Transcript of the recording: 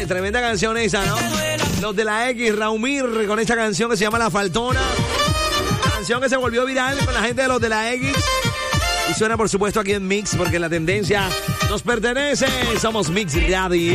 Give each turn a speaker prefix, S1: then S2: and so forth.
S1: tremenda canción esa, ¿no? Los de la X, Raumir, con esta canción que se llama La Faltona. Canción que se volvió viral con la gente de los de la X. Y suena, por supuesto, aquí en Mix, porque la tendencia nos pertenece. Somos Mix Radio.